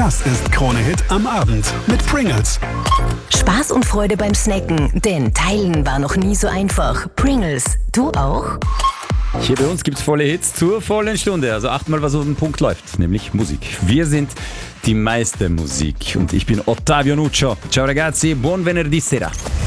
Das ist Krone Hit am Abend mit Pringles. Spaß und Freude beim Snacken, denn teilen war noch nie so einfach. Pringles, du auch? Hier bei uns gibt's volle Hits zur vollen Stunde. Also achtmal, was auf den Punkt läuft, nämlich Musik. Wir sind die meiste Musik und ich bin Ottavio Nuccio. Ciao ragazzi, buon venerdì sera.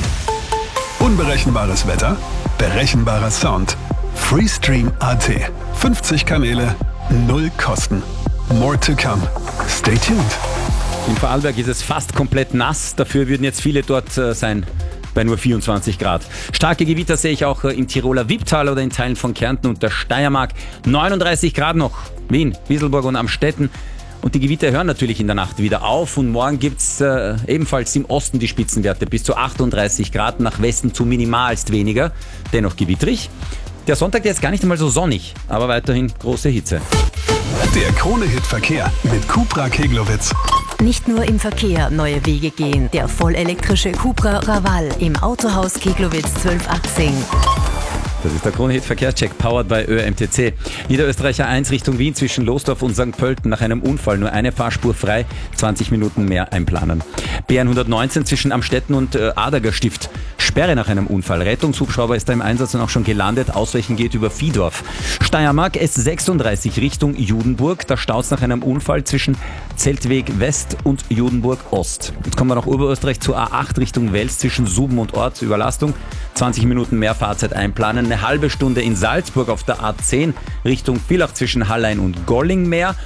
Unberechenbares Wetter, berechenbarer Sound. Freestream.at. 50 Kanäle, 0 Kosten. More to come. Stay tuned. In Vorarlberg ist es fast komplett nass. Dafür würden jetzt viele dort sein bei nur 24 Grad. Starke Gewitter sehe ich auch im Tiroler Wipptal oder in Teilen von Kärnten und der Steiermark. 39 Grad noch. Wien, Wieselburg und Amstetten. Und die Gewitter hören natürlich in der Nacht wieder auf. Und morgen gibt es ebenfalls im Osten die Spitzenwerte bis zu 38 Grad. Nach Westen zu minimalst weniger. Dennoch gewittrig. Der Sonntag, der ist gar nicht einmal so sonnig, aber weiterhin große Hitze. Der Krone-Hit-Verkehr mit Cupra Keglowitz. Nicht nur im Verkehr neue Wege gehen. Der vollelektrische Cupra Raval im Autohaus Keglowitz 1218. Das ist der Krone-Hit-Verkehrscheck, powered by ÖMTC. Niederösterreicher 1 Richtung Wien zwischen Losdorf und St. Pölten nach einem Unfall. Nur eine Fahrspur frei, 20 Minuten mehr einplanen. BN 119 zwischen Amstetten und Adagerstift. Sperre nach einem Unfall. Rettungshubschrauber ist da im Einsatz und auch schon gelandet. Ausweichen geht über Vihdorf. Steiermark S36 Richtung Judenburg. Da staut's nach einem Unfall zwischen Zeltweg West und Judenburg Ost. Jetzt kommen wir nach Oberösterreich zur A8 Richtung Wels zwischen Suben und Ort. Überlastung. 20 Minuten mehr Fahrzeit einplanen. Eine halbe Stunde in Salzburg auf der A10 Richtung Villach zwischen Hallein und Gollingmeer.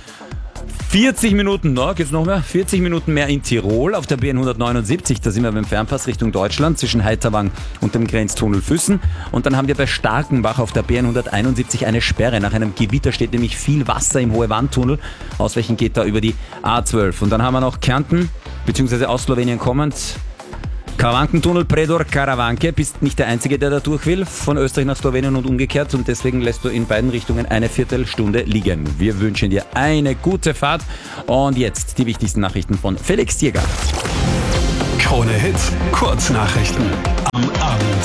40 Minuten noch, geht's noch mehr? 40 Minuten mehr in Tirol auf der BN 179, da sind wir beim Fernpass Richtung Deutschland zwischen Heiterwang und dem Grenztunnel Füssen. Und dann haben wir bei Starkenbach auf der BN 171 eine Sperre. Nach einem Gewitter steht nämlich viel Wasser im Hohe-Wand-Tunnel. Ausweichen geht da über die A12. Und dann haben wir noch Kärnten, beziehungsweise aus Slowenien kommend, Karawankentunnel Predor-Karawanke. Bist nicht der Einzige, der da durch will, von Österreich nach Slowenien und umgekehrt. Und deswegen lässt du in beiden Richtungen eine Viertelstunde liegen. Wir wünschen dir eine gute Fahrt. Und jetzt die wichtigsten Nachrichten von Felix Tiergarten. Krone Hit, Kurznachrichten am Abend.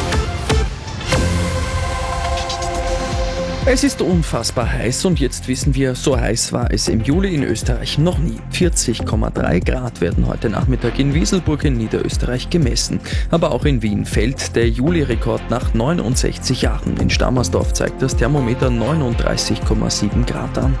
Es ist unfassbar heiß und jetzt wissen wir, so heiß war es im Juli in Österreich noch nie. 40,3 Grad werden heute Nachmittag in Wieselburg in Niederösterreich gemessen. Aber auch in Wien fällt der Juli-Rekord nach 69 Jahren. In Stammersdorf zeigt das Thermometer 39,7 Grad an.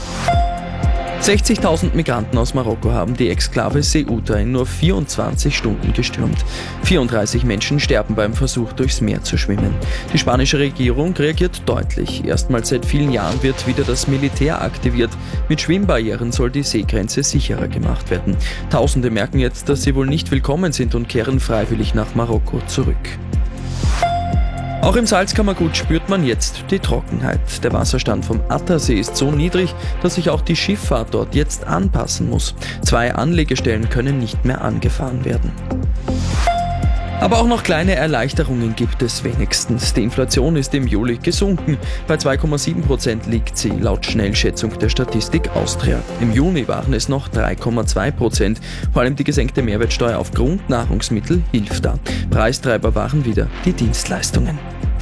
60.000 Migranten aus Marokko haben die Exklave Ceuta in nur 24 Stunden gestürmt. 34 Menschen sterben beim Versuch, durchs Meer zu schwimmen. Die spanische Regierung reagiert deutlich. Erstmals seit vielen Jahren wird wieder das Militär aktiviert. Mit Schwimmbarrieren soll die Seegrenze sicherer gemacht werden. Tausende merken jetzt, dass sie wohl nicht willkommen sind und kehren freiwillig nach Marokko zurück. Auch im Salzkammergut spürt man jetzt die Trockenheit. Der Wasserstand vom Attersee ist so niedrig, dass sich auch die Schifffahrt dort jetzt anpassen muss. 2 Anlegestellen können nicht mehr angefahren werden. Aber auch noch kleine Erleichterungen gibt es wenigstens. Die Inflation ist im Juli gesunken. Bei 2,7% liegt sie laut Schnellschätzung der Statistik Austria. Im Juni waren es noch 3,2%. Vor allem die gesenkte Mehrwertsteuer auf Grundnahrungsmittel hilft da. Preistreiber waren wieder die Dienstleistungen.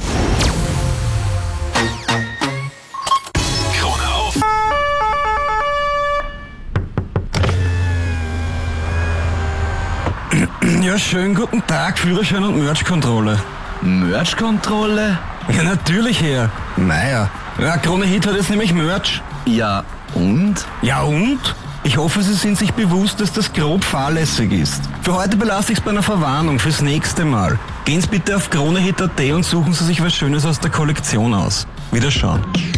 Krone auf. Ja, schönen guten Tag, Führerschein und Merch-Kontrolle. Merch-Kontrolle? Ja, natürlich, Herr. Naja, Krone Hit hat jetzt nämlich Merch. Ja, und? Ja, und? Ich hoffe, Sie sind sich bewusst, dass das grob fahrlässig ist. Für heute belasse ich es bei einer Verwarnung fürs nächste Mal. Gehen Sie bitte auf kronehit.at und suchen Sie sich was Schönes aus der Kollektion aus. Wiederschauen.